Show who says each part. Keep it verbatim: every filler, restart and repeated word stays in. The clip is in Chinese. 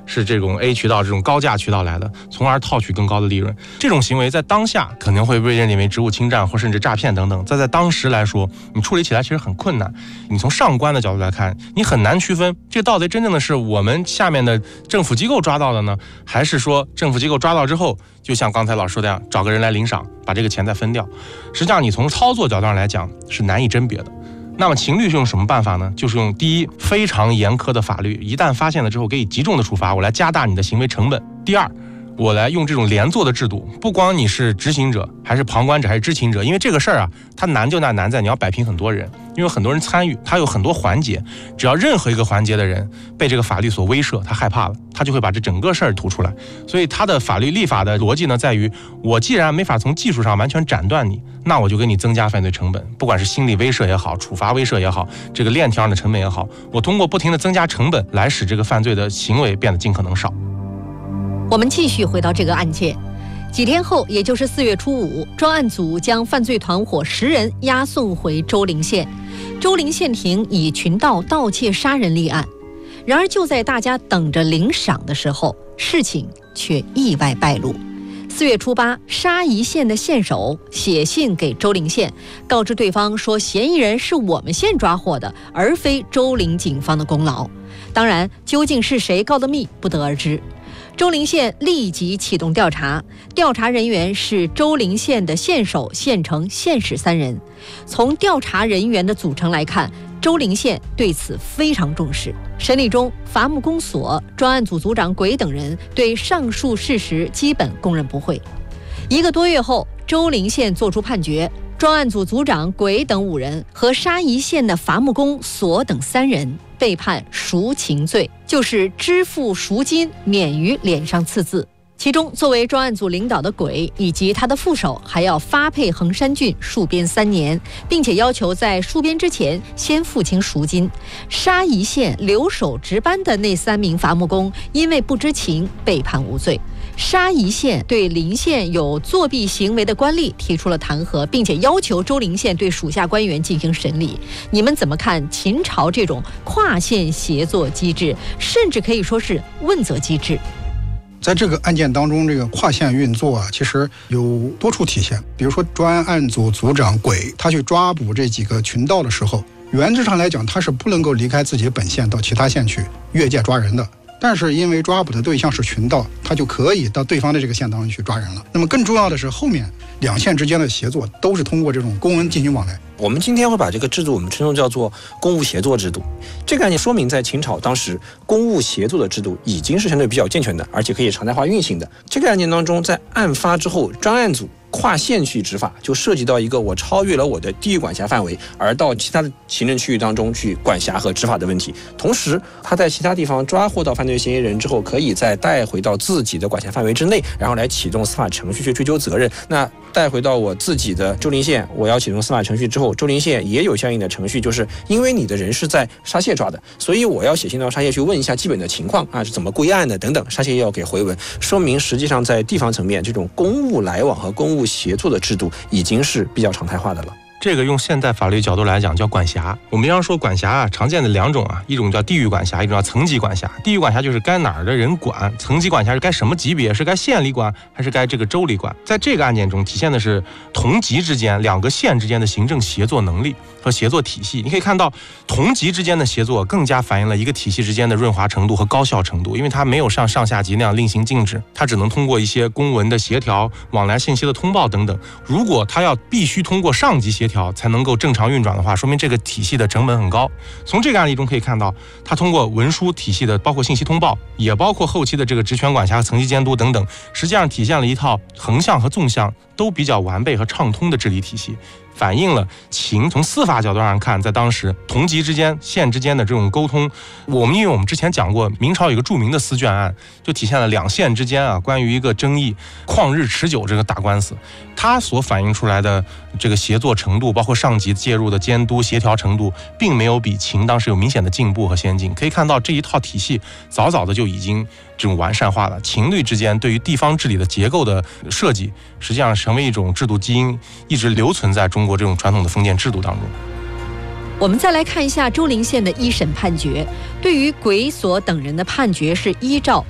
Speaker 1: 是这种 A 渠道这种高价渠道来的，从而套取更高的利润。这种行为在当下可能会被认定为职务侵占或甚至诈骗等等，在在当时来说，你处理起来其实很困难。你从上官的角度来看，你很难区分这到底真正的是我们下面的政府机构抓到的呢，还是说政府机构抓到之后，就像刚才老师说的样，找个人来领赏，把这个钱再分掉。实际上你从操作角度上来讲是难以甄别的。那么秦律是用什么办法呢？就是用第一，非常严苛的法律，一旦发现了之后给予极重的处罚，我来加大你的行为成本。第二，我来用这种连坐的制度，不光你是执行者还是旁观者还是知情者，因为这个事儿啊，它难就难难在你要摆平很多人，因为很多人参与，它有很多环节，只要任何一个环节的人被这个法律所威慑，他害怕了，他就会把这整个事儿吐出来。所以他的法律立法的逻辑呢，在于我既然没法从技术上完全斩断你，那我就给你增加犯罪成本，不管是心理威慑也好，处罚威慑也好，这个链条上的成本也好，我通过不停的增加成本来使这个犯罪的行为变得尽可能少。
Speaker 2: 我们继续回到这个案件，几天后，也就是四月初五，专案组将犯罪团伙十人押送回周陵县。周陵县庭以群盗盗窃杀人立案。然而就在大家等着领赏的时候，事情却意外败露。四月初八，沙夷县的县守写信给周陵县，告知对方说嫌疑人是我们县抓获的，而非周陵警方的功劳。当然，究竟是谁告的密，不得而知。周陵县立即启动调查，调查人员是周陵县的县守、县城、县使三人。从调查人员的组成来看，周陵县对此非常重视。审理中，伐木工所专案组组长鬼等人对上述事实基本供认不讳。一个多月后，周陵县作出判决，专案组组长鬼等五人和沙夷县的伐木工所等三人被判赎情罪，就是支付赎金免于脸上刺字。其中，作为专案组领导的鬼以及他的副手还要发配衡山郡戍边三年，并且要求在戍边之前先付清赎金。沙夷县留守值班的那三名伐木工因为不知情被判无罪。沙夷县对邻县有作弊行为的官吏提出了弹劾，并且要求周陵县对属下官员进行审理。你们怎么看秦朝这种跨县协作机制，甚至可以说是问责机制？
Speaker 3: 在这个案件当中，这个跨县运作啊，其实有多处体现。比如说，专案组组长鬼他去抓捕这几个群盗的时候，原则上来讲，他是不能够离开自己本县到其他县去越界抓人的。但是因为抓捕的对象是群盗，他就可以到对方的这个县当中去抓人了。那么更重要的是，后面两县之间的协作都是通过这种公文进行往来。
Speaker 4: 我们今天会把这个制度我们称作叫做公务协作制度。这个案件说明在秦朝当时公务协作的制度已经是相对比较健全的，而且可以常态化运行的。这个案件当中，在案发之后，专案组跨县去执法，就涉及到一个我超越了我的地域管辖范围，而到其他的行政区域当中去管辖和执法的问题。同时，他在其他地方抓获到犯罪嫌疑人之后，可以再带回到自己的管辖范围之内，然后来启动司法程序去追究责任。那带回到我自己的周陵县，我要启动司法程序之后，周陵县也有相应的程序，就是因为你的人是在沙县抓的，所以我要写信到沙县去问一下基本的情况啊，是怎么归案的等等，沙县要给回文，说明实际上在地方层面，这种公务来往和公务协作的制度已经是比较常态化的了。
Speaker 1: 这个用现代法律角度来讲叫管辖。我们要说管辖啊，常见的两种啊，一种叫地域管辖，一种叫层级管辖。地域管辖就是该哪儿的人管，层级管辖是该什么级别，是该县里管还是该这个州里管。在这个案件中体现的是同级之间两个县之间的行政协作能力和协作体系。你可以看到同级之间的协作更加反映了一个体系之间的润滑程度和高效程度，因为它没有像上下级那样令行禁止，它只能通过一些公文的协调、往来信息的通报等等。如果它要必须通过上级协调才能够正常运转的话，说明这个体系的成本很高。从这个案例中可以看到，它通过文书体系的包括信息通报，也包括后期的这个职权管辖和层级监督等等，实际上体现了一套横向和纵向都比较完备和畅通的治理体系，反映了秦从司法角度上看，在当时同级之间、县之间的这种沟通。我们因为我们之前讲过，明朝有一个著名的司卷案，就体现了两县之间啊关于一个争议旷日持久这个打官司，它所反映出来的这个协作程度，包括上级介入的监督协调程度，并没有比秦当时有明显的进步和先进。可以看到这一套体系早早的就已经这种完善化了。秦律之间对于地方治理的结构的设计，实际上成为一种制度基因，一直留存在中国这种传统的封建制度当中。
Speaker 2: 我们再来看一下周陵县的一审判决，对于鬼所等人的判决是依照